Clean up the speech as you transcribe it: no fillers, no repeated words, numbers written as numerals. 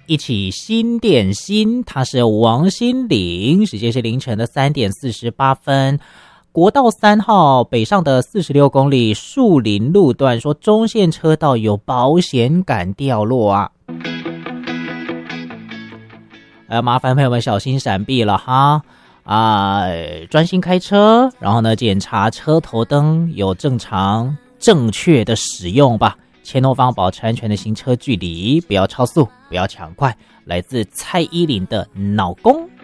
一起新店新，他是王心凌，时间是凌晨的3点48分。国道3号北上的46公里树林路段说中线车道有保险杆掉落啊，麻烦朋友们小心闪避了哈。专心开车，然后呢检查车头灯有正常正确的使用吧，前后方保持安全的行车距离，不要超速，不要抢快。来自蔡依林的脑公。